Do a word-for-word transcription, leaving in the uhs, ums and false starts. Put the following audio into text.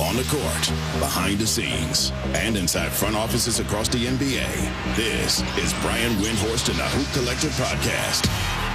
on the court, behind the scenes, and inside front offices across the N B A. This is Brian Windhorst and the Hoop Collective Podcast.